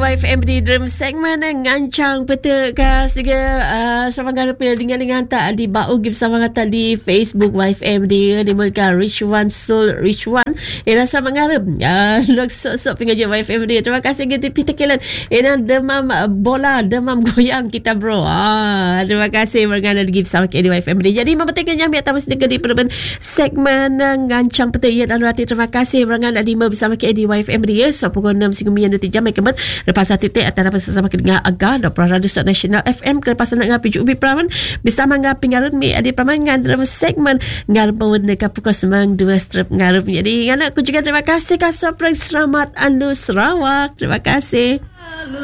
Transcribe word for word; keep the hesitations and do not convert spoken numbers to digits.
Y F M di dalam segmen ngancang peta kas juga uh, sama ngarep dengan dengan tak di bau give sama kata di Facebook Y F M dia di mereka Rich One Soul Rich One era sama ngarep uh, lok sok-sok pengajian Y F M dia. Terima kasih kita Peter Kellen ina demam bola demam goyang kita bro. Ah, terima kasih bergana di give sama ke di Y F M dia. Jadi mempentingkan nyambi atas sedekah di perben segmen ngancang peta ya dan hati. Terima kasih bergana di bersama ke di Y F M dia. So pukul enam hingga sembilan jam mai kemet lepas titik atau dapat bersama dengan Aga dan Radio Nasional F M kelepasan nak ngapi ubi praman bersama ngapi ngarut mi adi praman ngan dalam segmen ngarut dekat pukul sembilan dua strip ngarut. Jadi anak aku juga terima kasih kasih selamat Andu Sarawak. Terima kasih.